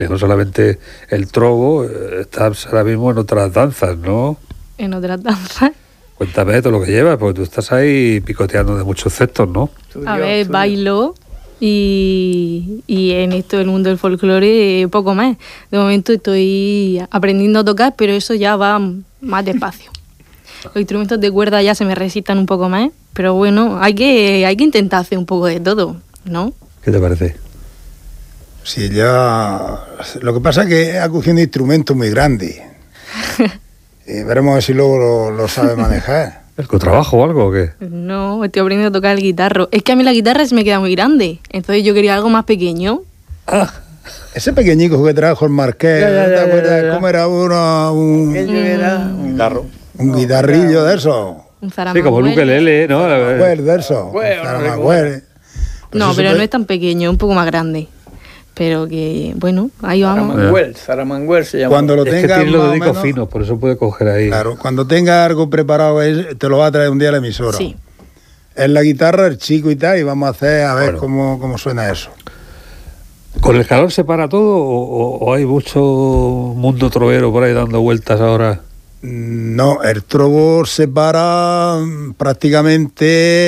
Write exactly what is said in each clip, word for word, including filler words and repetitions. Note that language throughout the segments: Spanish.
No solamente el trobo, estás ahora mismo en otras danzas, ¿no? En otras danzas. Cuéntame todo lo que llevas, porque tú estás ahí picoteando de muchos cestos, ¿no? A ver, bailo y, y en esto del mundo del folclore poco más. De momento estoy aprendiendo a tocar, pero eso ya va más despacio. Los instrumentos de cuerda ya se me resistan un poco más, pero bueno, hay que, hay que intentar hacer un poco de todo, ¿no? ¿Qué te parece? Sí, ya... Lo que pasa es que ha cogido un instrumento muy grande. Y veremos a ver si luego lo, lo sabe manejar. ¿El contrabajo o algo o qué? No, estoy aprendiendo a tocar el guitarro. Es que a mí la guitarra se me queda muy grande, entonces yo quería algo más pequeño. Ah, ese pequeñico que trajo el Marqués, Ya, ya, ¿no te ya, acuerdas ya, ya. cómo era uno? Un, Aquello era un guitarro. un guitarrillo de eso. Un Sí, como el ukelele, ¿no? Pues de eso. Bueno, Zaramagüey. Pues No, eso pero pe- no es tan pequeño, un poco más grande. Pero que, bueno, ahí vamos. Zaramanguel, Zaramanguel se llama. Cuando lo Es que tenga tiene los más o dedicos menos- finos, por eso puede coger ahí. Claro, cuando tenga algo preparado, él te lo va a traer un día a la emisora. Sí. Es la guitarra, el chico y tal, y vamos a hacer a ver Bueno. cómo, cómo suena eso. ¿Con el calor se para todo o, o- o hay mucho mundo trovero por ahí dando vueltas ahora? No, el trobo se para mm, prácticamente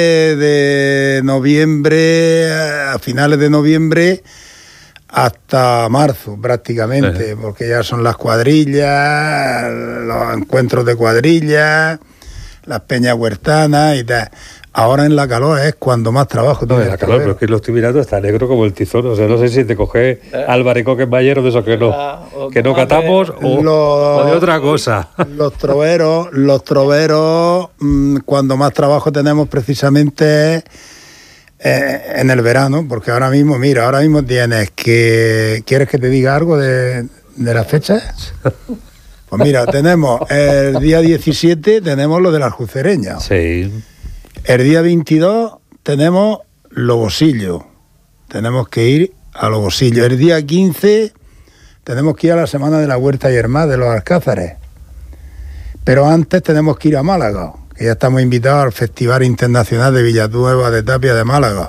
de noviembre, a finales de noviembre hasta marzo prácticamente, Ajá. porque ya son las cuadrillas, los encuentros de cuadrillas, las peñas huertanas y tal. Ahora en la calor es cuando más trabajo No, tiene en la el calor, pero trovero. es que lo estoy mirando, está negro como el tizón. O sea, no sé si te coge albaricoque bayero de esos que no, Ah, o que no tomate. catamos o, Lo- o de otra cosa. Los troveros, los troveros, mm, cuando más trabajo tenemos precisamente es eh, en el verano, porque ahora mismo, mira, ahora mismo tienes que... ¿Quieres que te diga algo de, de las fechas? Pues mira, tenemos el día diecisiete, tenemos lo de la aljucereña. Sí. El día veintidós tenemos Logosillo. Tenemos que ir a Logosillo. El día quince tenemos que ir a la Semana de la Huerta y Hermás de los Alcázares. Pero antes tenemos que ir a Málaga, que ya estamos invitados al Festival Internacional de Villanueva de Tapia de Málaga.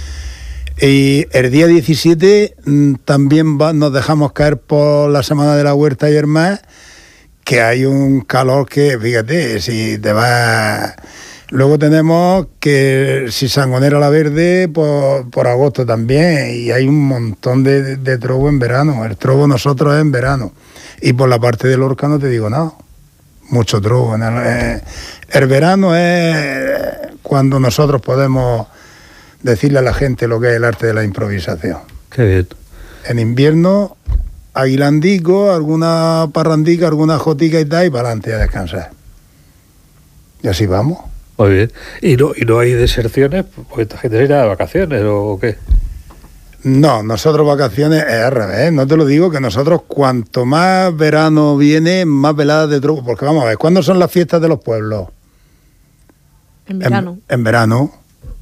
Y el día diecisiete mm, también va- nos dejamos caer por la Semana de la Huerta y Hermás, que hay un calor que, fíjate, si te vas... Luego tenemos que si Sangonera la Verde por, por agosto también, y hay un montón de, de trobo en verano. El trobo nosotros es en verano. Y por la parte de Lorca no te digo nada. Mucho trobo. En el, eh, el verano es cuando nosotros podemos decirle a la gente lo que es el arte de la improvisación. Qué bien. En invierno, aguilandico, alguna parrandica, alguna jotica y tal, y para adelante a descansar. Y así vamos. Muy bien. ¿Y no, y no hay deserciones? Porque esta gente se irá de vacaciones o qué. No, nosotros vacaciones es al revés, no te lo digo, que nosotros cuanto más verano viene, más veladas de trobo, porque vamos a ver, ¿cuándo son las fiestas de los pueblos? En verano. En, en verano.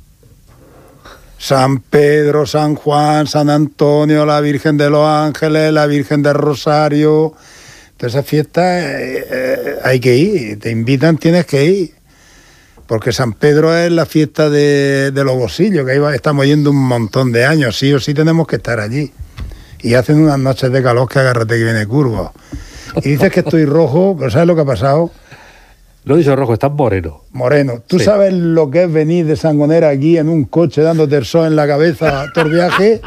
San Pedro, San Juan, San Antonio, la Virgen de los Ángeles, la Virgen del Rosario, todas esas fiestas eh, eh, hay que ir, te invitan, tienes que ir. Porque San Pedro es la fiesta de, de los bolsillos, que ahí va- estamos yendo un montón de años, sí o sí tenemos que estar allí. Y hacen unas noches de calor que agárrate que viene curvo. Y dices que estoy rojo, pero ¿sabes lo que ha pasado? No dice rojo, estás moreno. Moreno, ¿tú Sí. sabes lo que es venir de Sangonera aquí en un coche dándote el sol en la cabeza todo el viaje?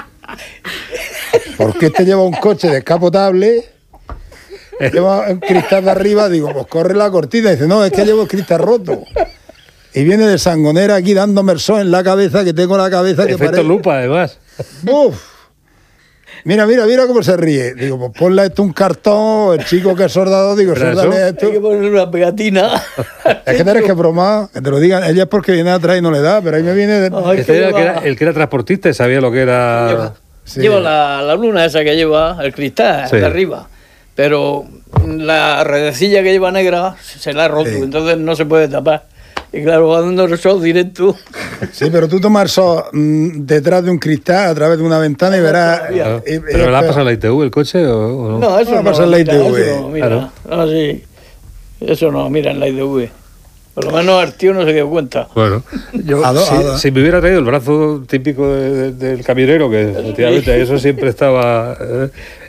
Porque este lleva un coche descapotable, lleva un cristal de arriba, digo, pues corre la cortina. Y dice, no, es que llevo el cristal roto. Y viene de Sangonera aquí dándome el sol en la cabeza, que tengo la cabeza que Efecto parece... lupa, además. ¡Buf! Mira, mira, mira cómo se ríe. Digo, pues ponle esto un cartón, el chico que es soldado, digo, ¿Pero sórdale eso? esto. Hay que ponerle una pegatina. Es que tienes que bromar, que te lo digan. Ella es porque viene atrás y no le da, pero ahí me viene... De... Ay, Este que era el, que lleva- era, el que era transportista y sabía lo que era... Lleva, Sí. lleva la, la luna esa que lleva, el cristal Sí. de arriba. Pero la redecilla que lleva negra se la ha roto, Sí. entonces no se puede tapar. Y claro, va dando el sol directo. Sí, pero tú tomas el sol mm, detrás de un cristal, a través de una ventana y verás... Todavía. y- y- ¿Pero le ha pasado la I T V el coche o, o no? No, eso No, no, pasa en la mira, I T V, eso no, mira. claro. No, sí. Eso no, mira en la I T V. Por lo menos el tío no se dio cuenta. Bueno, yo, A do- si, a do- si me hubiera traído el brazo típico de- de- del camionero, que efectivamente eso siempre estaba... eh,